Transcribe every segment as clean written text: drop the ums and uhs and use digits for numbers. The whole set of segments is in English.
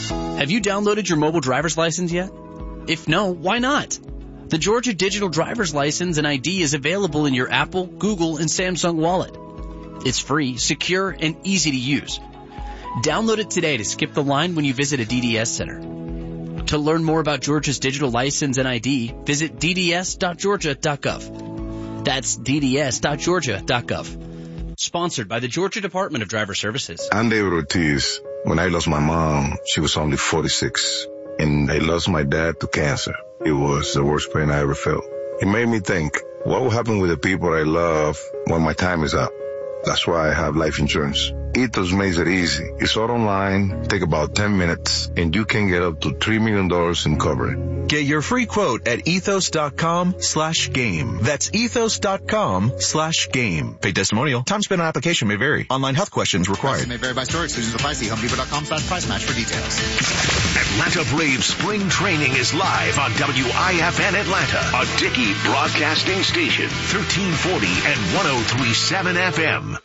Have you downloaded your mobile driver's license yet? If no, why not? The Georgia Digital Driver's License and ID is available in your Apple, Google, and Samsung wallet. It's free, secure, and easy to use. Download it today to skip the line when you visit a DDS center. To learn more about Georgia's digital license and ID, visit dds.georgia.gov. That's dds.georgia.gov. Sponsored by the Georgia Department of Driver Services. I'm David Ortiz. When I lost my mom, she was only 46, and I lost my dad to cancer. It was the worst pain I ever felt. It made me think, what will happen with the people I love when my time is up? That's why I have life insurance. Ethos makes it easy. It's all online, take about 10 minutes, and you can get up to $3 million in coverage. Get your free quote at ethos.com/game. That's ethos.com/game. Paid testimonial. Time spent on application may vary. Online health questions required. Prices may vary by store. Exclusions apply. See HomeDepot.com/price match for details. Atlanta Braves spring training is live on WIFN Atlanta, a Dickey broadcasting station, 1340 and 103.7 FM.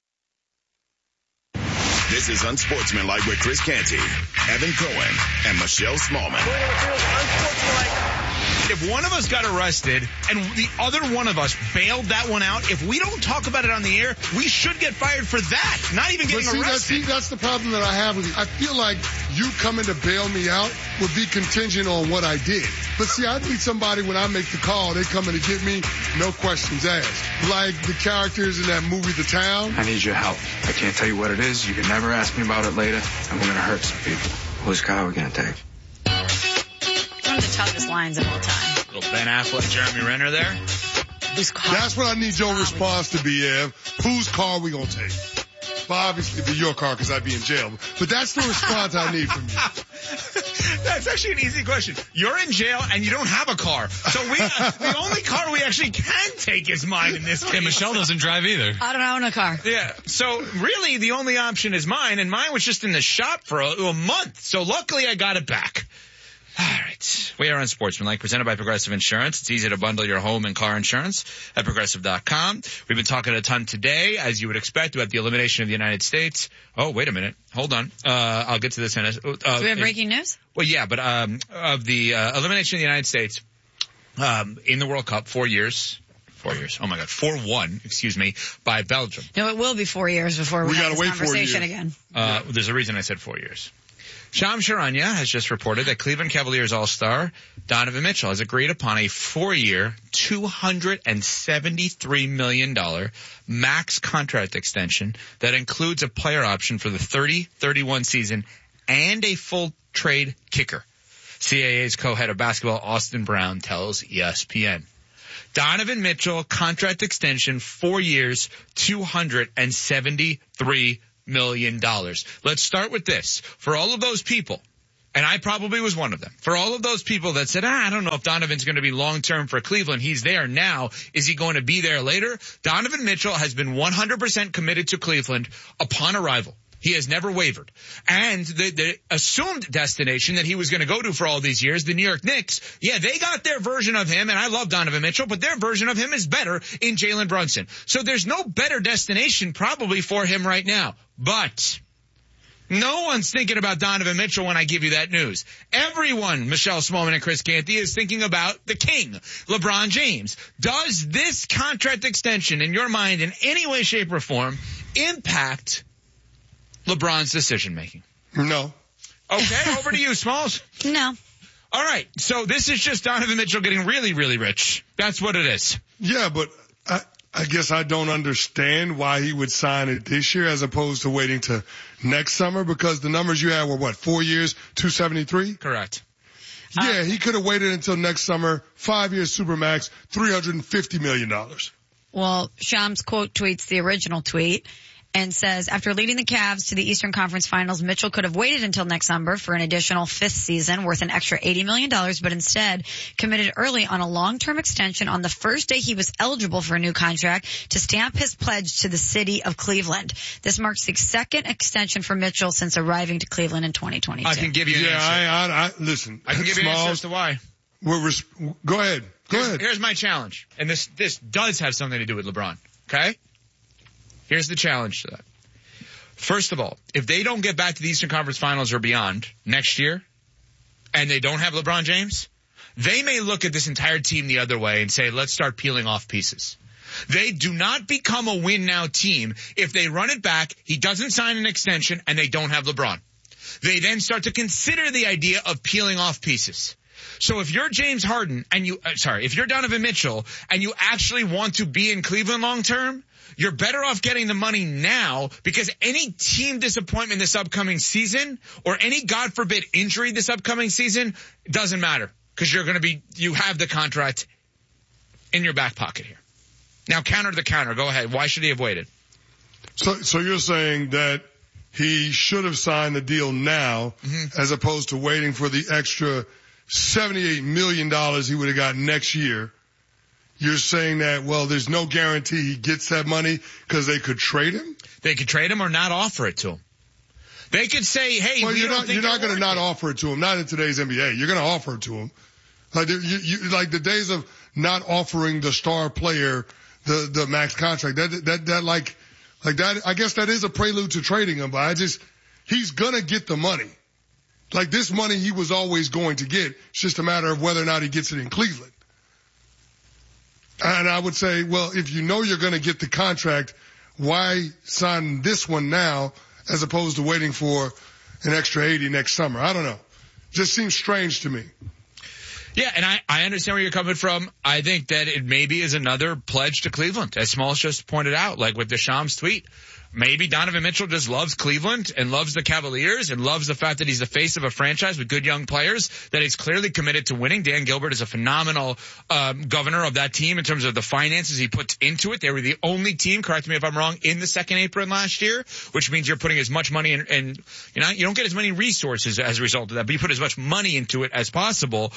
This is Unsportsmanlike with Chris Canty, Evan Cohen, and Michelle Smallman. If one of us got arrested and the other one of us bailed that one out, if we don't talk about it on the air, we should get fired for that, not even getting arrested. That's the problem that I have with you. I feel like you coming to bail me out would be contingent on what I did. But see, I need somebody when I make the call, they coming to get me, no questions asked. Like the characters in that movie, The Town. I need your help. I can't tell you what it is. You can never ask me about it later, and we're going to hurt some people. Whose car are we going to take? One of the toughest lines of all time. Little Ben Affleck, Jeremy Renner there. Whose car? That's what I need your response to be, Ev. Whose car we going to take? Well, obviously it'd be your car because I'd be in jail. But that's the response I need from you. That's actually an easy question. You're in jail and you don't have a car. So the only car we actually can take is mine in this case. And Michelle doesn't drive either. I don't own a car. Yeah. So really the only option is mine, and mine was just in the shop for a month. So luckily I got it back. All right. We are Unsportsmanlike, presented by Progressive Insurance. It's easy to bundle your home and car insurance at Progressive.com. We've been talking a ton today, as you would expect, about the elimination of the United States. Oh, wait a minute. Hold on. I'll get to this in a... Do we have breaking news? Well, yeah, but of the elimination of the United States in the World Cup, 4 years. 4 years. Oh, my God. 4-1, excuse me, by Belgium. No, it will be 4 years before we have this conversation again. There's a reason I said 4 years. Shams Charania has just reported that Cleveland Cavaliers All-Star Donovan Mitchell has agreed upon a 4-year, $273 million max contract extension that includes a player option for the 30-31 season and a full trade kicker. CAA's co-head of basketball, Austin Brown, tells ESPN. Donovan Mitchell, contract extension, 4 years, $273 million. Let's start with this. For all of those people, and I probably was one of them, for all of those people that said, I don't know if Donovan's going to be long-term for Cleveland. He's there now. Is he going to be there later? Donovan Mitchell has been 100% committed to Cleveland upon arrival. He has never wavered. And the assumed destination that he was going to go to for all these years, the New York Knicks, yeah, they got their version of him, and I love Donovan Mitchell, but their version of him is better in Jalen Brunson. So there's no better destination probably for him right now. But no one's thinking about Donovan Mitchell when I give you that news. Everyone, Michelle Smallman and Chris Canty, is thinking about the king, LeBron James. Does this contract extension, in your mind, in any way, shape, or form, impact LeBron's decision-making? No. Okay, over to you, Smalls. No. All right, so this is just Donovan Mitchell getting really, really rich. That's what it is. Yeah, but I guess I don't understand why he would sign it this year as opposed to waiting to next summer, because the numbers you had were 4 years, 273? Correct. Yeah, he could have waited until next summer, 5 years Supermax, $350 million. Well, Shams quote tweets the original tweet and says, after leading the Cavs to the Eastern Conference Finals, Mitchell could have waited until next summer for an additional fifth season worth an extra $80 million, but instead committed early on a long-term extension on the first day he was eligible for a new contract to stamp his pledge to the city of Cleveland. This marks the second extension for Mitchell since arriving to Cleveland in 2022. I can give you an answer. Listen. I can give you an answer as to why. Go ahead. Here's my challenge, and this does have something to do with LeBron, okay? Here's the challenge to that. First of all, if they don't get back to the Eastern Conference Finals or beyond next year, and they don't have LeBron James, they may look at this entire team the other way and say, let's start peeling off pieces. They do not become a win-now team if they run it back, he doesn't sign an extension, and they don't have LeBron. They then start to consider the idea of peeling off pieces. So if you're James Harden and if you're Donovan Mitchell and you actually want to be in Cleveland long term, you're better off getting the money now, because any team disappointment this upcoming season or any, God forbid, injury this upcoming season doesn't matter, because you have the contract in your back pocket here. Now counter the counter. Go ahead. Why should he have waited? So you're saying that he should have signed the deal now, as opposed to waiting for the extra $78 million he would have got next year. You're saying that, well, there's no guarantee he gets that money because they could trade him? They could trade him or not offer it to him. They could say, hey, well, you're not going to not offer it to him. Not in today's NBA. You're going to offer it to him. Like like the days of not offering the star player the max contract. That I guess that is a prelude to trading him. But he's going to get the money. Like, this money he was always going to get. It's just a matter of whether or not he gets it in Cleveland. And I would say, well, if you know you're going to get the contract, why sign this one now as opposed to waiting for an extra 80 next summer? I don't know. Just seems strange to me. Yeah, and I understand where you're coming from. I think that it maybe is another pledge to Cleveland, as Smalls just pointed out, like with Deshaun's tweet. Maybe Donovan Mitchell just loves Cleveland and loves the Cavaliers and loves the fact that he's the face of a franchise with good young players, that he's clearly committed to winning. Dan Gilbert is a phenomenal governor of that team in terms of the finances he puts into it. They were the only team, correct me if I'm wrong, in the second apron last year, which means you're putting as much money in, and you don't get as many resources as a result of that, but you put as much money into it as possible.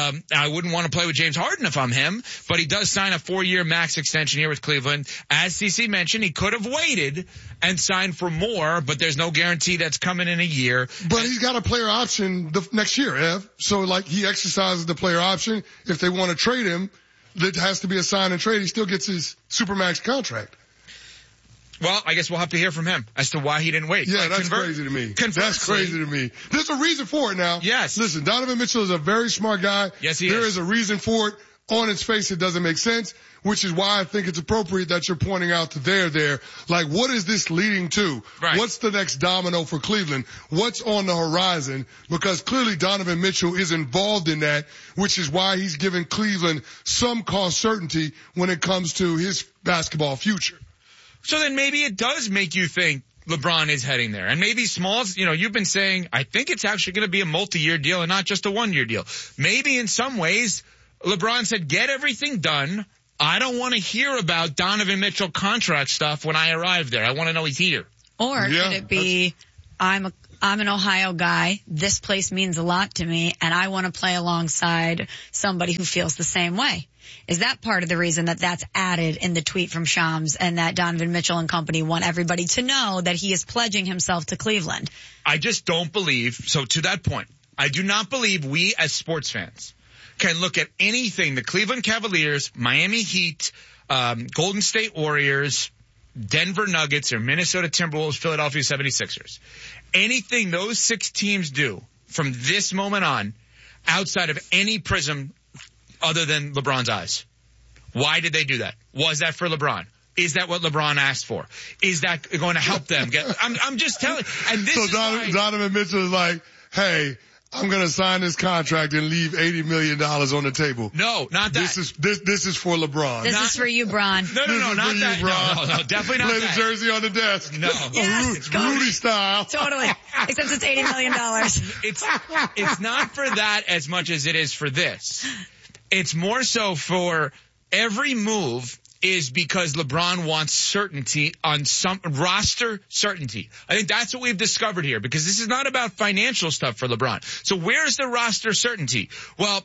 I wouldn't want to play with James Harden if I'm him, but he does sign a 4-year max extension here with Cleveland. As CC mentioned, he could have waited and signed for more, but there's no guarantee that's coming in a year. But he's got a player option next year, Ev. So, like, he exercises the player option. If they want to trade him, that has to be a sign and trade. He still gets his Supermax contract. Well, I guess we'll have to hear from him as to why he didn't wait. Yeah, that's crazy to me. That's crazy to me. There's a reason for it now. Yes. Listen, Donovan Mitchell is a very smart guy. Yes, he is. There is a reason for it. On its face, it doesn't make sense, which is why I think it's appropriate that you're pointing out that they're there. Like, what is this leading to? Right. What's the next domino for Cleveland? What's on the horizon? Because clearly Donovan Mitchell is involved in that, which is why he's giving Cleveland some cost certainty when it comes to his basketball future. So then maybe it does make you think LeBron is heading there. And maybe Smalls, you've been saying, I think it's actually going to be a multi-year deal and not just a 1-year deal. Maybe in some ways, LeBron said, get everything done. I don't want to hear about Donovan Mitchell contract stuff when I arrive there. I want to know he's here. Or could it be, I'm an Ohio guy. This place means a lot to me, and I want to play alongside somebody who feels the same way. Is that part of the reason that that's added in the tweet from Shams, and that Donovan Mitchell and company want everybody to know that he is pledging himself to Cleveland? I just don't believe, so to that point, I do not believe we as sports fans can look at anything the Cleveland Cavaliers, Miami Heat, Golden State Warriors, Denver Nuggets, or Minnesota Timberwolves, Philadelphia 76ers. Anything those 6 teams do from this moment on outside of any prism other than LeBron's eyes. Why did they do that? Was that for LeBron? Is that what LeBron asked for? Is that going to help them get? I'm just telling. And this so Donovan Mitchell is like, hey, I'm going to sign this contract and leave $80 million on the table. No, not that. This is for LeBron. This is for you, Bron. No, not that. No, definitely not Lay that. the jersey on the desk. No. Yes, Rudy style. Totally. Except it's $80 million. It's not for that as much as it is for this. It's more so for every move is because LeBron wants certainty on some roster certainty. I think that's what we've discovered here, because this is not about financial stuff for LeBron. So where's the roster certainty? Well,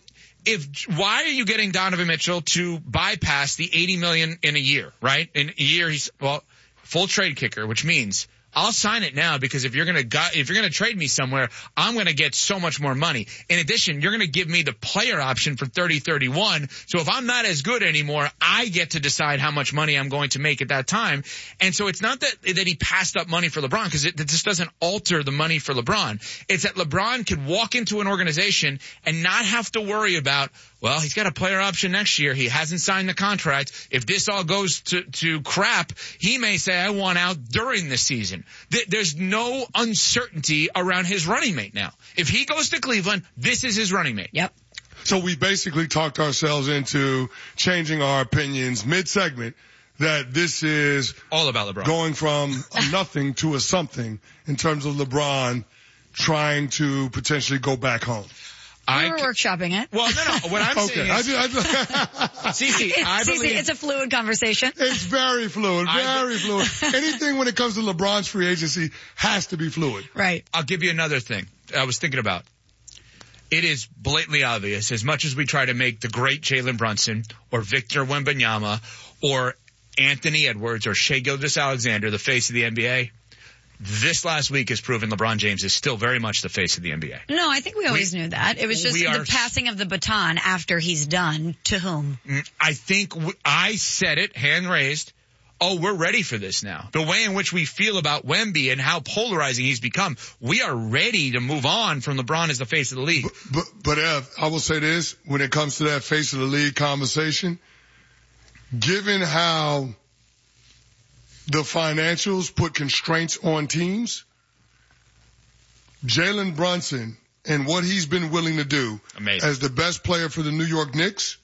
why are you getting Donovan Mitchell to bypass the $80 million in a year, right? In a year, he's, full trade kicker, which means I'll sign it now because if you're gonna trade me somewhere, I'm gonna get so much more money. In addition, you're gonna give me the player option for 30-31. So if I'm not as good anymore, I get to decide how much money I'm going to make at that time. And so it's not that he passed up money for LeBron, because it just doesn't alter the money for LeBron. It's that LeBron could walk into an organization and not have to worry about, well, he's got a player option next year. He hasn't signed the contract. If this all goes to crap, he may say, I want out during the season. There's no uncertainty around his running mate now. If he goes to Cleveland, this is his running mate. Yep. So we basically talked ourselves into changing our opinions mid-segment that this is all about LeBron going from a nothing to a something in terms of LeBron trying to potentially go back home. We were workshopping it. Well, no. What I'm saying is, Cece, I believe it's a fluid conversation. It's very fluid, very fluid. Anything when it comes to LeBron's free agency has to be fluid. Right. I'll give you another thing I was thinking about. It is blatantly obvious, as much as we try to make the great Jalen Brunson or Victor Wembanyama or Anthony Edwards or Shai Gilgeous-Alexander the face of the NBA, this last week has proven LeBron James is still very much the face of the NBA. No, I think we always knew that. It was just the passing of the baton after he's done. To whom? I think I said it, hand raised. Oh, we're ready for this now. The way in which we feel about Wemby and how polarizing he's become, we are ready to move on from LeBron as the face of the league. But Ev, I will say this, when it comes to that face of the league conversation, given how the financials put constraints on teams, Jalen Brunson and what he's been willing to do as the best player for the New York Knicks,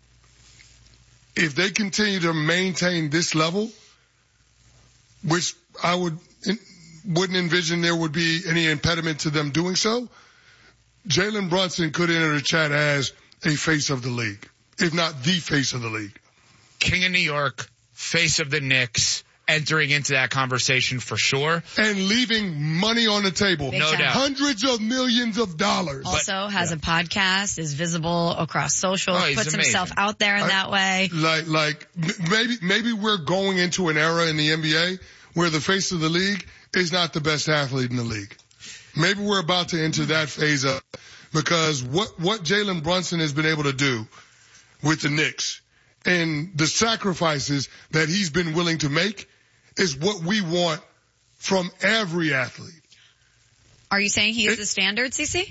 if they continue to maintain this level, which I wouldn't envision there would be any impediment to them doing so, Jalen Brunson could enter the chat as a face of the league, if not the face of the league. King of New York, face of the Knicks, entering into that conversation for sure. And leaving money on the table. No doubt. Hundreds of millions of dollars. Also has a podcast, is visible across social, puts amazing. himself out there in that way. Maybe we're going into an era in the NBA where the face of the league is not the best athlete in the league. Maybe we're about to enter that phase up, because what Jalen Brunson has been able to do with the Knicks and the sacrifices that he's been willing to make is what we want from every athlete. Are you saying he is the standard, CC?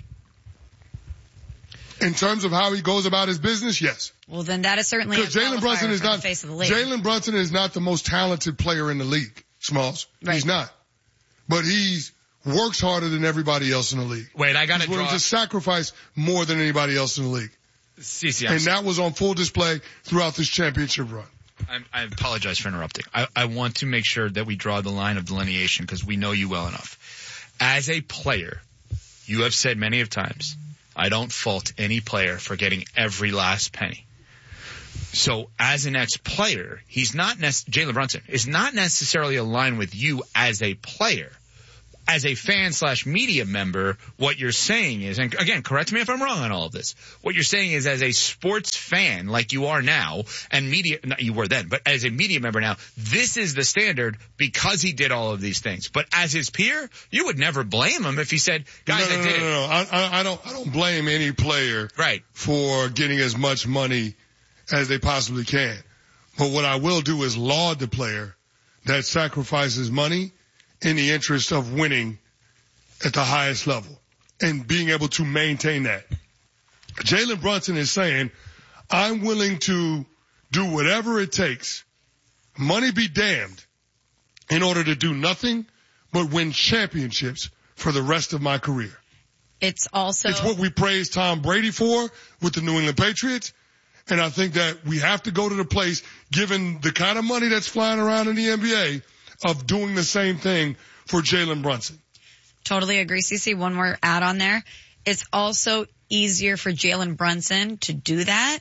In terms of how he goes about his business, yes. Well, then that is certainly because Jalen Brunson is not the face of the league. Jalen Brunson is not the most talented player in the league, Smalls. Right. He's not. But he works harder than everybody else in the league. Wait, I got to draw. He's willing to sacrifice more than anybody else in the league. And that was on full display throughout this championship run. I apologize for interrupting. I want to make sure that we draw the line of delineation because we know you well enough. As a player, you have said many of times, I don't fault any player for getting every last penny. So as an ex-player, Jalen Brunson is not necessarily aligned with you as a player. As a fan/media member, what you're saying is, and again, correct me if I'm wrong on all of this, what you're saying is as a sports fan like you are now, and media, not you were then, but as a media member now, this is the standard because he did all of these things. But as his peer, you would never blame him if he said, guys, I did it. No. I don't blame any player for getting as much money as they possibly can. But what I will do is laud the player that sacrifices money in the interest of winning at the highest level and being able to maintain that. Jalen Brunson is saying, I'm willing to do whatever it takes, money be damned, in order to do nothing but win championships for the rest of my career. It's what we praise Tom Brady for with the New England Patriots. And I think that we have to go to the place, given the kind of money that's flying around in the NBA, of doing the same thing for Jalen Brunson. Totally agree, CC. One more add on there. It's also easier for Jalen Brunson to do that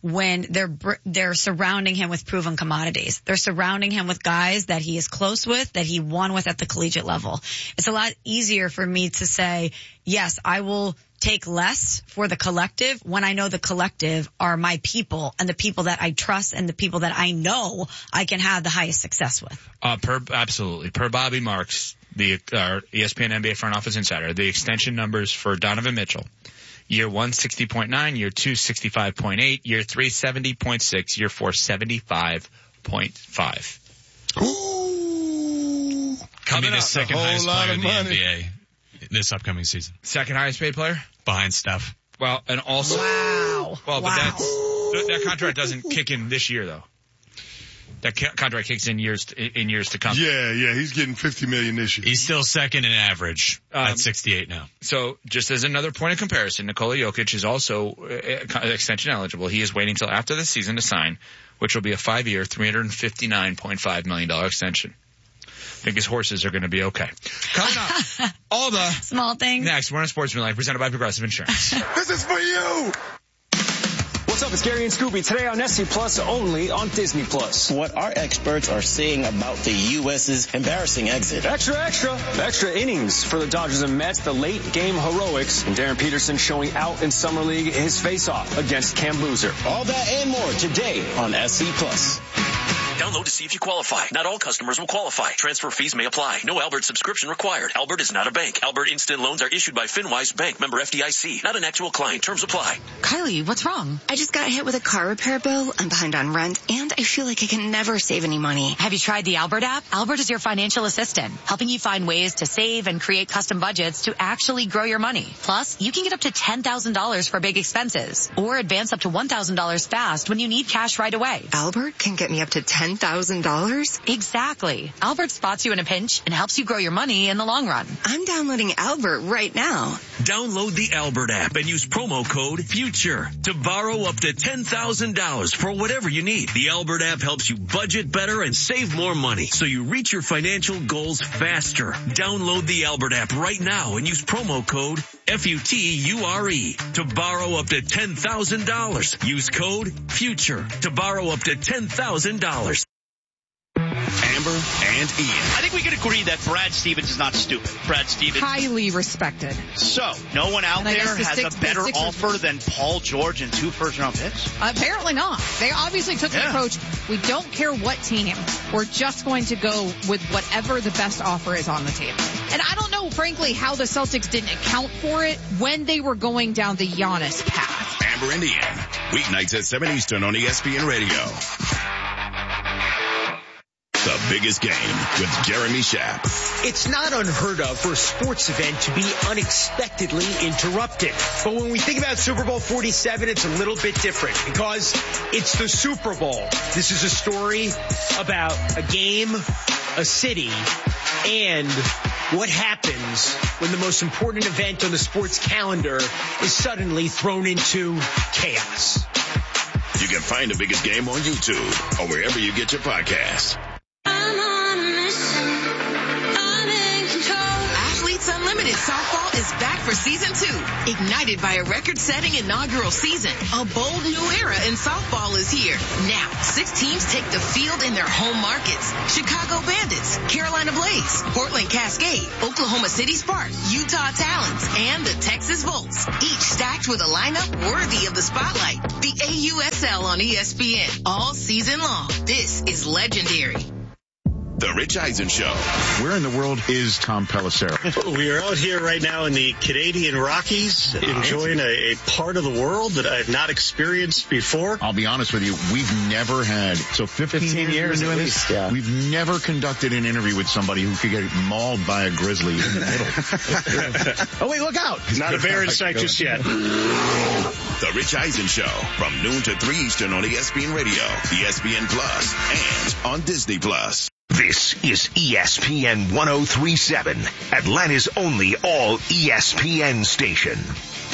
when they're surrounding him with proven commodities. They're surrounding him with guys that he is close with, that he won with at the collegiate level. It's a lot easier for me to say, yes, I will take less for the collective when I know the collective are my people and the people that I trust and the people that I know I can have the highest success with. Absolutely. Per Bobby Marks, the ESPN NBA front office insider, the extension numbers for Donovan Mitchell: year 1, 60.9, year 2, 65.8, year 3, 70.6, year 4, 75.5. Ooh. Coming the second highest player in the NBA this upcoming season. Second highest paid player? Behind Steph. Well, and also... Wow. Well, but that contract doesn't kick in this year, though. That contract kicks in years to come. Yeah, he's getting $50 million this year. He's still second in average at 68 now. So, just as another point of comparison, Nikola Jokic is also extension eligible. He is waiting until after the season to sign, which will be a 5-year, $359.5 million extension. I think his horses are going to be okay. Coming up, all the small things. Next, we're on Sportsmanlike, presented by Progressive Insurance. This is for you. What's up? It's Gary and Scooby. Today on SC Plus, only on Disney Plus. What our experts are saying about the U.S.'s embarrassing exit. Extra innings for the Dodgers and Mets, the late game heroics, and Darren Peterson showing out in Summer League his face-off against Cam Boozer. All that and more today on SC Plus. Download to see if you qualify. Not all customers will qualify. Transfer fees may apply. No Albert subscription required. Albert is not a bank. Albert Instant Loans are issued by FinWise Bank, member FDIC. Not an actual client. Terms apply. Kylie, what's wrong? I just got hit with a car repair bill. I'm behind on rent, and I feel like I can never save any money. Have you tried the Albert app? Albert is your financial assistant, helping you find ways to save and create custom budgets to actually grow your money. Plus, you can get up to $10,000 for big expenses, or advance up to $1,000 fast when you need cash right away. Albert can get me up to $10,000? Exactly. Albert spots you in a pinch and helps you grow your money in the long run. I'm downloading Albert right now. Download the Albert app and use promo code FUTURE to borrow up to $10,000 for whatever you need. The Albert app helps you budget better and save more money so you reach your financial goals faster. Download the Albert app right now and use promo code FUTURE to borrow up to $10,000. Use code FUTURE to borrow up to $10,000. Amber and Ian. I think we can agree that Brad Stevens is not stupid. Brad Stevens. Highly respected. So, no one out there has a better offer than Paul George and 2 first-round picks? Apparently not. They obviously took the approach, we don't care what team. We're just going to go with whatever the best offer is on the table. And I don't know, frankly, how the Celtics didn't account for it when they were going down the Giannis path. Amber and Ian. Weeknights at 7 Eastern on ESPN Radio. The biggest game with Jeremy Schaap. It's not unheard of for a sports event to be unexpectedly interrupted. But when we think about Super Bowl 47, it's a little bit different because it's the Super Bowl. This is a story about a game, a city, and what happens when the most important event on the sports calendar is suddenly thrown into chaos. You can find the biggest game on YouTube or wherever you get your podcasts. Unlimited Softball is back for season 2. Ignited by a record-setting inaugural season, a bold new era in softball is here. Now, 6 teams take the field in their home markets. Chicago Bandits, Carolina Blaze, Portland Cascade, Oklahoma City Spark, Utah Talons, and the Texas Volts. Each stacked with a lineup worthy of the spotlight. The AUSL on ESPN all season long. This is legendary. The Rich Eisen Show. Where in the world is Tom Pelissero? We are out here right now in the Canadian Rockies, enjoying a part of the world that I've not experienced before. I'll be honest with you, we've never had, 15 years doing this, we've never conducted an interview with somebody who could get mauled by a grizzly in the middle. Oh, wait, look out. Not a bear in sight just yet. The Rich Eisen Show from noon to 3 Eastern on ESPN Radio, ESPN Plus, and on Disney Plus. This is ESPN 1037, Atlanta's only all ESPN station.